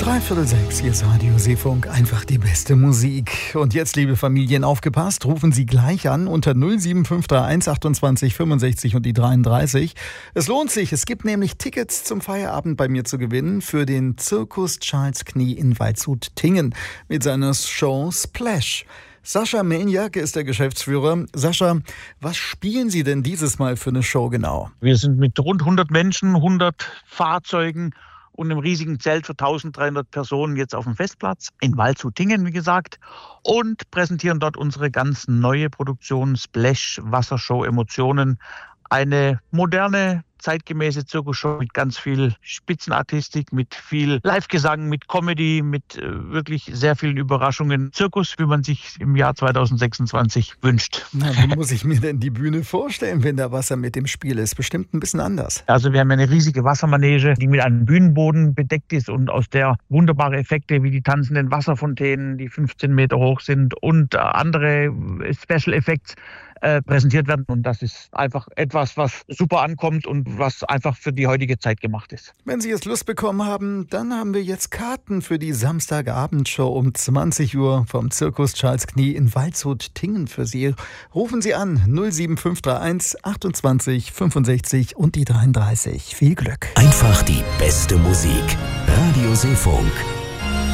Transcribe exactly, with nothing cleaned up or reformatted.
Dreiviertel sechs, hier ist Radio Seefunk, einfach die beste Musik. Und jetzt, liebe Familien, aufgepasst, rufen Sie gleich an unter null sieben fünf drei eins achtundzwanzig fünfundsechzig und die dreiunddreißig. Es lohnt sich, es gibt nämlich Tickets zum Feierabend bei mir zu gewinnen für den Zirkus Charles Knie in Waldshut-Tingen mit seiner Show Splash. Sascha Melniak ist der Geschäftsführer. Sascha, was spielen Sie denn dieses Mal für eine Show genau? Wir sind mit rund hundert Menschen, hundert Fahrzeugen und einem riesigen Zelt für eintausenddreihundert Personen jetzt auf dem Festplatz in Waldshut-Tingen, wie gesagt, und präsentieren dort unsere ganz neue Produktion Splash Wassershow Emotionen. Eine moderne, zeitgemäße Zirkusshow mit ganz viel Spitzenartistik, mit viel Live-Gesang, mit Comedy, mit äh, wirklich sehr vielen Überraschungen. Zirkus, wie man sich im Jahr zweitausendsechsundzwanzig wünscht. Na, wie muss ich mir denn die Bühne vorstellen, wenn da Wasser mit im Spiel ist? Bestimmt ein bisschen anders. Also wir haben eine riesige Wassermanege, die mit einem Bühnenboden bedeckt ist und aus der wunderbare Effekte wie die tanzenden Wasserfontänen, die fünfzehn Meter hoch sind und andere Special Effects äh, präsentiert werden. Und das ist einfach etwas, was super ankommt und was einfach für die heutige Zeit gemacht ist. Wenn Sie jetzt Lust bekommen haben, dann haben wir jetzt Karten für die Samstagabendshow um zwanzig Uhr vom Zirkus Charles Knie in Waldshut-Tingen für Sie. Rufen Sie an null sieben fünf drei eins achtundzwanzig fünfundsechzig und die dreiunddreißig. Viel Glück. Einfach die beste Musik. Radio Seefunk.